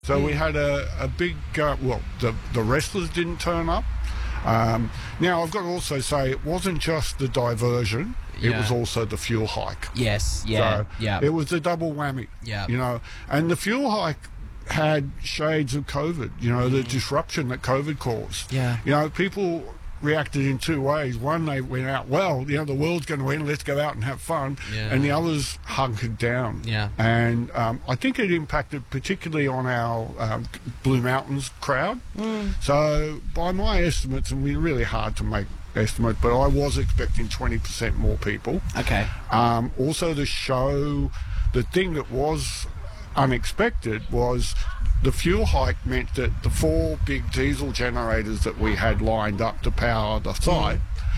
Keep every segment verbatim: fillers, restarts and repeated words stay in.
So mm. we had a, a big, uh, well, the, the wrestlers didn't turn up. Um, now, I've got to also say, it wasn't just the diversion, yeah. it was also the fuel hike. Yes, yeah, so yeah. It was a double whammy, yeah. you know. And the fuel hike had shades of COVID, you know, mm. the disruption that COVID caused. Yeah. You know, people reacted in two ways. One, they went out, well, you know, the world's going to end, let's go out and have fun. Yeah. And the others hunkered down. Yeah. And um, I think it impacted particularly on our um, Blue Mountains crowd. Mm. So by my estimates, and we're really hard to make estimates, but I was expecting twenty percent more people. Okay. Um, also, the show, the thing that was unexpected was the fuel hike meant that the four big diesel generators that we had lined up to power the site,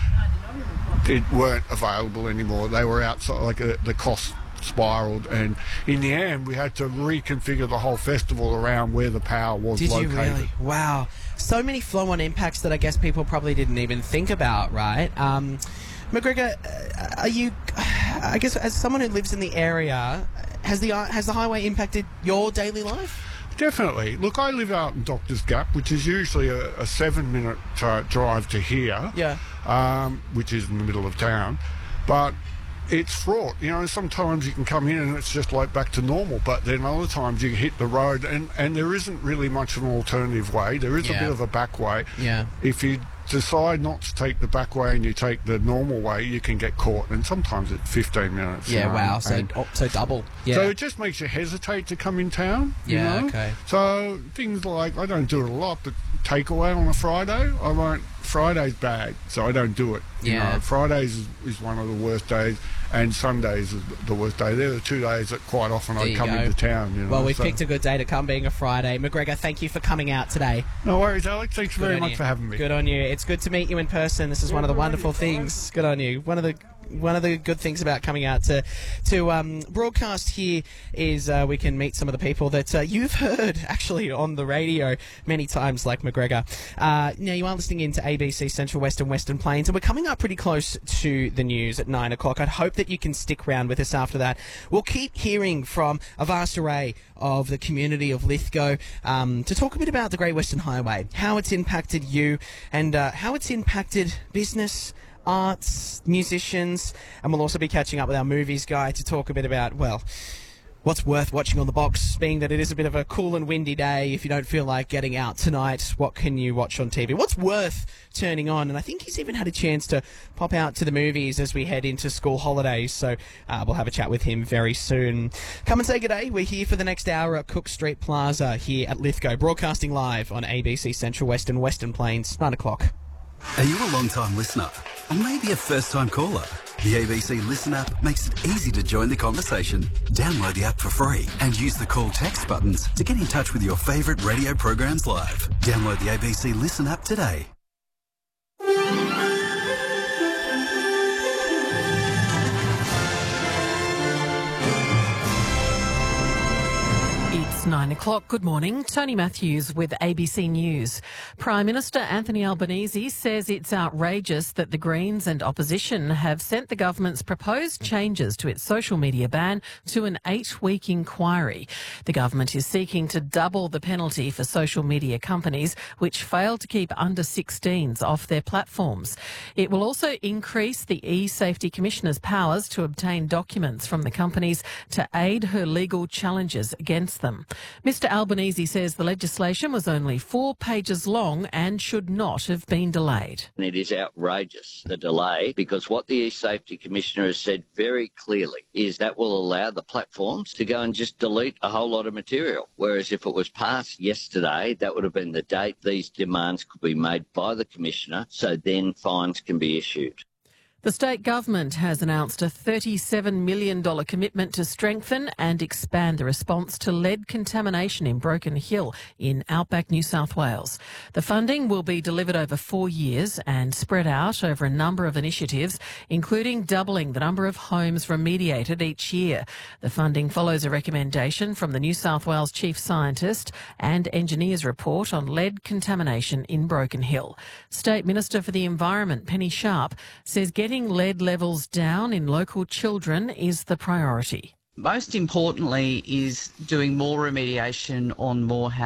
it weren't available anymore. They were outside, like uh, the cost spiraled, and in the end we had to reconfigure the whole festival around where the power was Did located. you really? Wow. So many flow-on impacts that I guess people probably didn't even think about, right? Um, McGregor, uh, are you, I guess as someone who lives in the area, has the, has the highway impacted your daily life? Definitely. Look, I live out in Doctors Gap, which is usually a, a seven-minute uh, drive to here, yeah. um, which is in the middle of town. But it's fraught. You know, sometimes you can come in and it's just like back to normal, but then other times you hit the road and, and there isn't really much of an alternative way. There is yeah. a bit of a back way. Yeah. If you decide not to take the back way and you take the normal way, you can get caught, and sometimes it's fifteen minutes. Yeah, you know, wow, so and, oh, so double. Yeah. So it just makes you hesitate to come in town. Yeah, you know? okay. So things like, I don't do it a lot, but takeaway on a Friday, I won't. Friday's bad, so I don't do it. You Yeah. know, Fridays is, is one of the worst days, and Sundays is the worst day. They're the two days that quite often There I you come go. into town. You know, Well, we've so. picked a good day to come, being a Friday. McGregor, thank you for coming out today. No worries, Alex. Thanks Good very on much you. for having me. Good on you. It's good to meet you in person. This is one of the wonderful things. Good on you. One of the one of the good things about coming out to to um, broadcast here is uh, we can meet some of the people that uh, you've heard actually on the radio many times, like McGregor. Uh, now you are listening into A B C Central Western Western Plains, and we're coming up pretty close to the news at nine o'clock. I'd hope that you can stick around with us after that. We'll keep hearing from a vast array of the community of Lithgow um, to talk a bit about the Great Western Highway, how it's impacted you, and uh, how it's impacted business, arts, musicians, and we'll also be catching up with our movies guy to talk a bit about, well, what's worth watching on the box, being that it is a bit of a cool and windy day. If you don't feel like getting out tonight, what can you watch on T V? What's worth turning on? And I think he's even had a chance to pop out to the movies as we head into school holidays, so uh, we'll have a chat with him very soon. Come and say good day. We're here for the next hour at Cook Street Plaza here at Lithgow, broadcasting live on A B C Central Western Western Plains, nine o'clock. Are you a long-time listener? Or maybe a first-time caller? The A B C Listen app makes it easy to join the conversation. Download the app for free and use the call text buttons to get in touch with your favourite radio programs live. Download the A B C Listen app today. It's nine o'clock. Good morning. Tony Matthews with A B C News. Prime Minister Anthony Albanese says it's outrageous that the Greens and opposition have sent the government's proposed changes to its social media ban to an eight-week inquiry. The government is seeking to double the penalty for social media companies which fail to keep under sixteens off their platforms. It will also increase the e-Safety Commissioner's powers to obtain documents from the companies to aid her legal challenges against them. Mister Albanese says the legislation was only four pages long and should not have been delayed. It is outrageous, the delay, because what the e-Safety Commissioner has said very clearly is that will allow the platforms to go and just delete a whole lot of material. Whereas if it was passed yesterday, that would have been the date these demands could be made by the Commissioner, so then fines can be issued. The state government has announced a thirty-seven million dollars commitment to strengthen and expand the response to lead contamination in Broken Hill in outback New South Wales. The funding will be delivered over four years and spread out over a number of initiatives, including doubling the number of homes remediated each year. The funding follows a recommendation from the New South Wales Chief Scientist and Engineers report on lead contamination in Broken Hill. State Minister for the Environment, Penny Sharp, says getting lead levels down in local children is the priority. most importantly is doing more remediation on more houses.